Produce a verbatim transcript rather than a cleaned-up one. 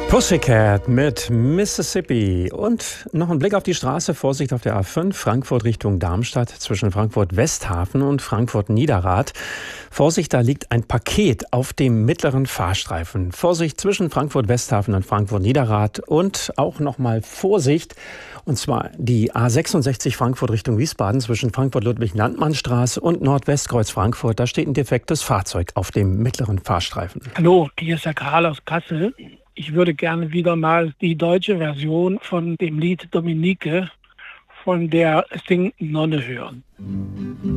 Pussycat mit Mississippi und noch ein Blick auf die Straße. Vorsicht auf der A fünf, Frankfurt Richtung Darmstadt zwischen Frankfurt Westhafen und Frankfurt Niederrad. Vorsicht, da liegt ein Paket auf dem mittleren Fahrstreifen. Vorsicht zwischen Frankfurt Westhafen und Frankfurt Niederrad und auch nochmal Vorsicht. Und zwar die A sechsundsechzig Frankfurt Richtung Wiesbaden zwischen Frankfurt-Ludwig-Landmann-Straße und Nordwestkreuz Frankfurt. Da steht ein defektes Fahrzeug auf dem mittleren Fahrstreifen. Hallo, hier ist der Karl aus Kassel. Ich würde gerne wieder mal die deutsche Version von dem Lied Dominique von der Sing Nonne hören.